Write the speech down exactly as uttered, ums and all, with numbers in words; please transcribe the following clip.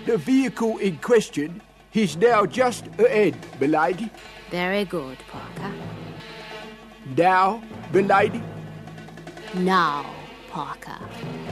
The vehicle in question is now just ahead, m'lady. Very good, Parker. Now, m'lady. Now, Parker.